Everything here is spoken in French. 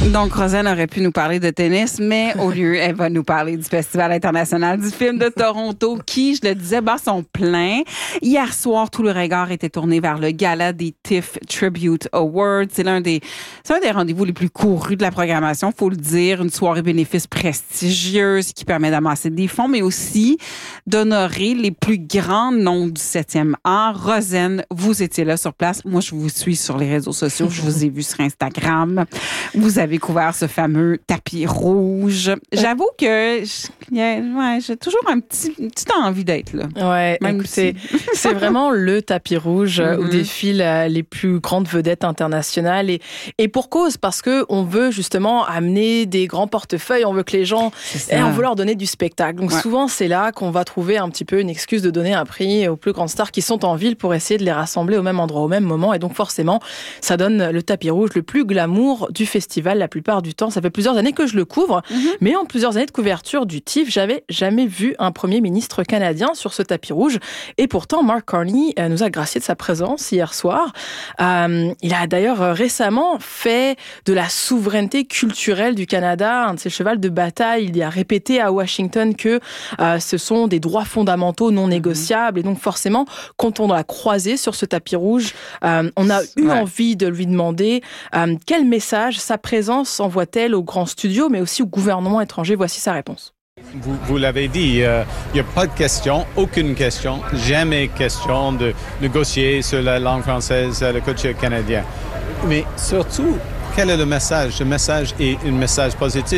Donc, Rosanne aurait pu nous parler de tennis, mais au lieu, elle va nous parler du Festival international du film de Toronto qui, je le disais, bat son plein. Hier soir, tout le regard était tourné vers le gala des TIFF Tribute Awards. C'est un des rendez-vous les plus courus de la programmation, faut le dire. Une soirée bénéfice prestigieuse qui permet d'amasser des fonds, mais aussi d'honorer les plus grands noms du 7e art. Rosanne, vous étiez là sur place. Moi, je vous suis sur les réseaux sociaux. Je vous ai vu sur Instagram. Vous avez couvert ce fameux tapis rouge. J'avoue que j'ai toujours une petite envie d'être là. Ouais, écoutez, c'est vraiment le tapis rouge où défilent les plus grandes vedettes internationales et pour cause, parce que on veut justement amener des grands portefeuilles, on veut que les gens on veut leur donner du spectacle. Donc souvent, c'est là qu'on va trouver un petit peu une excuse de donner un prix aux plus grandes stars qui sont en ville pour essayer de les rassembler au même endroit, au même moment. Et donc forcément, ça donne le tapis rouge le plus glamour du festival la plupart du temps. Ça fait plusieurs années que je le couvre, mais en plusieurs années de couverture du TIFF, j'avais jamais vu un premier ministre canadien sur ce tapis rouge. Et pourtant, Mark Carney nous a gracié de sa présence hier soir. Il a d'ailleurs récemment fait de la souveraineté culturelle du Canada un de ses chevals de bataille. Il y a répété à Washington que ce sont des droits fondamentaux non négociables. Et donc forcément, quand on l'a croisé sur ce tapis rouge, on a eu envie de lui demander quel message sa présence envoie-t-elle aux grands studios, mais aussi au gouvernement étranger. Voici sa réponse. Vous l'avez dit, il n'y a pas de question, aucune question, jamais question de négocier sur la langue française, la culture canadienne. Mais surtout, quel est le message? Le message est un message positif.